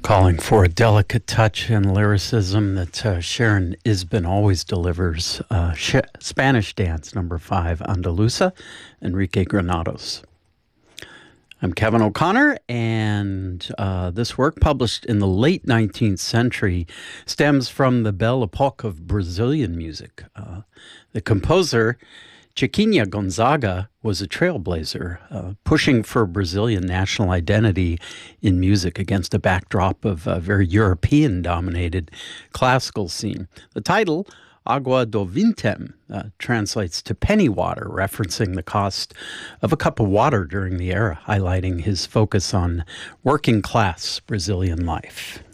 calling for a delicate touch and lyricism that Sharon Isbin always delivers. Spanish Dance, number 5, Andalusa, Enrique Granados. I'm Kevin O'Connor, and this work, published in the late 19th century, stems from the Belle Epoque of Brazilian music. The composer, Chiquinha Gonzaga, was a trailblazer, pushing for Brazilian national identity in music against a backdrop of a very European-dominated classical scene. The title, Agua do Vintém, translates to penny water, referencing the cost of a cup of water during the era, highlighting his focus on working-class Brazilian life.